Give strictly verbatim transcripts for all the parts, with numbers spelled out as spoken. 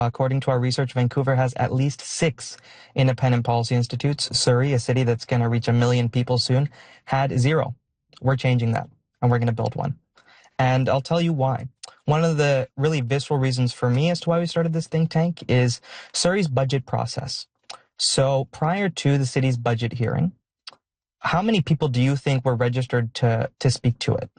According to our research, Vancouver has at least six independent policy institutes. Surrey, a city that's going to reach a million people soon, had zero. We're changing that, and we're going to build one. And I'll tell you why. One of the really visceral reasons for me as to why we started this think tank is Surrey's budget process. So prior to the city's budget hearing, how many people do you think were registered to, to speak to it?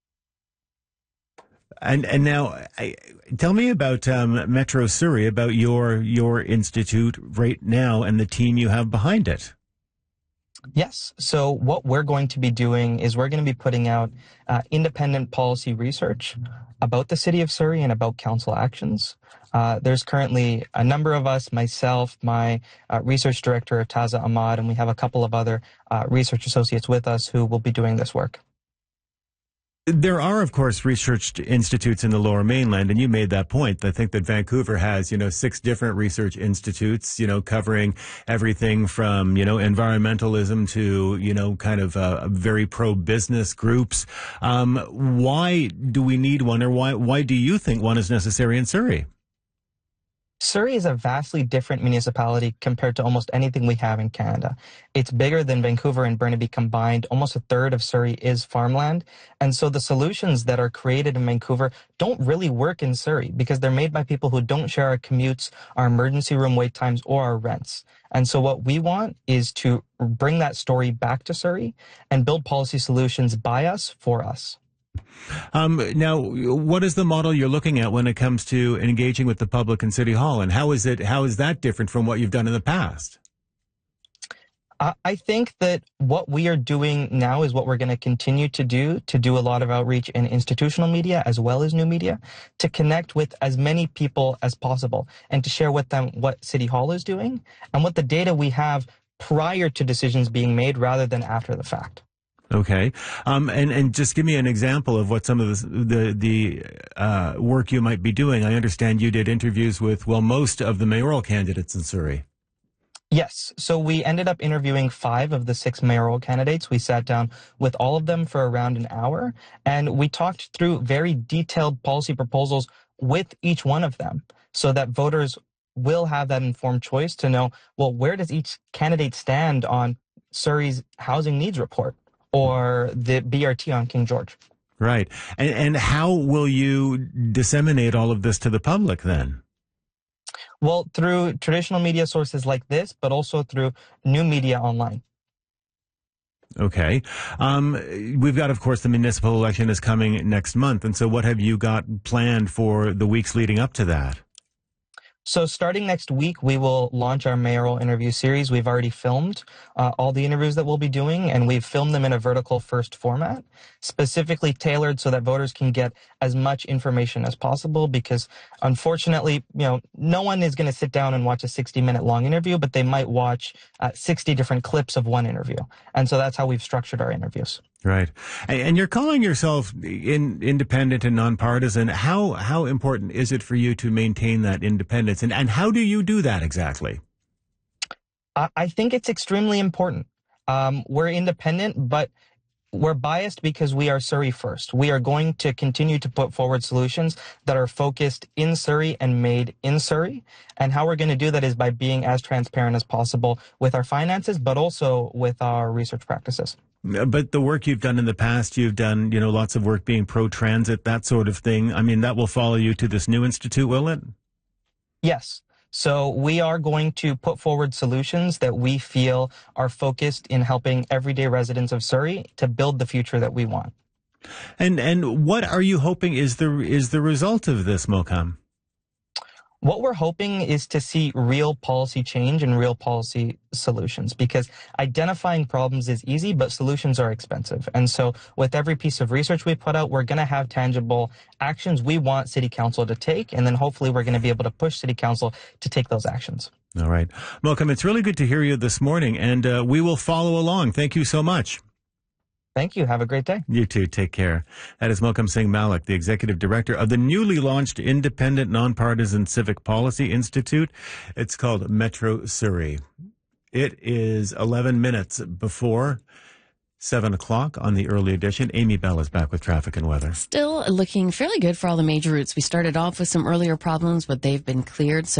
And and now, I, tell me about um, Metro Surrey, about your your institute right now and the team you have behind it. Yes. So what we're going to be doing is we're going to be putting out uh, independent policy research about the city of Surrey and about council actions. Uh, there's currently a number of us, myself, my uh, research director, Taza Ahmad, and we have a couple of other uh, research associates with us who will be doing this work. There are, of course, research institutes in the Lower Mainland, and you made that point. I think that Vancouver has, you know, six different research institutes, you know, covering everything from, you know, environmentalism to, you know, kind of uh, very pro-business groups. Um, why do we need one, or why, why do you think one is necessary in Surrey? Surrey is a vastly different municipality compared to almost anything we have in Canada. It's bigger than Vancouver and Burnaby combined. Almost a third of Surrey is farmland. And so the solutions that are created in Vancouver don't really work in Surrey because they're made by people who don't share our commutes, our emergency room wait times, or our rents. And so what we want is to bring that story back to Surrey and build policy solutions by us, for us. Um, now, what is the model you're looking at when it comes to engaging with the public in City Hall, and how is it? How is that different from what you've done in the past? I think that what we are doing now is what we're going to continue to do, to do a lot of outreach in institutional media as well as new media, to connect with as many people as possible and to share with them what City Hall is doing and what the data we have prior to decisions being made rather than after the fact. Okay. Um, and, and just give me an example of what some of the, the, the uh, work you might be doing. I understand you did interviews with, well, most of the mayoral candidates in Surrey. Yes. So we ended up interviewing five of the six mayoral candidates. We sat down with all of them for around an hour, and we talked through very detailed policy proposals with each one of them so that voters will have that informed choice to know, well, where does each candidate stand on Surrey's housing needs report or the B R T on King George? Right. And, and how will you disseminate all of this to the public then? Well, through traditional media sources like this, but also through new media online. Okay. Um, we've got, of course, the municipal election is coming next month. And so what have you got planned for the weeks leading up to that? So starting next week, we will launch our mayoral interview series. We've already filmed uh, all the interviews that we'll be doing, and we've filmed them in a vertical first format, specifically tailored so that voters can get as much information as possible, because unfortunately, you know, no one is going to sit down and watch a sixty minute long interview, but they might watch uh, sixty different clips of one interview. And so that's how we've structured our interviews. Right. And you're calling yourself in, independent and nonpartisan. How how important is it for you to maintain that independence? And, and how do you do that exactly? I think it's extremely important. Um, we're independent, but we're biased because we are Surrey first. We are going to continue to put forward solutions that are focused in Surrey and made in Surrey. And how we're going to do that is by being as transparent as possible with our finances, but also with our research practices. But the work you've done in the past, you've done, you know, lots of work being pro-transit, that sort of thing. I mean, that will follow you to this new institute, will it? Yes. So we are going to put forward solutions that we feel are focused in helping everyday residents of Surrey to build the future that we want. And and what are you hoping is the is the result of this, Mohkam? What we're hoping is to see real policy change and real policy solutions, because identifying problems is easy, but solutions are expensive. And so with every piece of research we put out, we're going to have tangible actions we want City Council to take, and then hopefully we're going to be able to push City Council to take those actions. All right. Mohkam, it's really good to hear you this morning, and uh, we will follow along. Thank you so much. Thank you. Have a great day. You too. Take care. That is Mohkam Singh Malik, the executive director of the newly launched Independent Nonpartisan Civic Policy Institute. It's called Metro Surrey. It is eleven minutes before seven o'clock on the early edition. Amy Bell is back with traffic and weather. Still looking fairly good for all the major routes. We started off with some earlier problems, but they've been cleared. So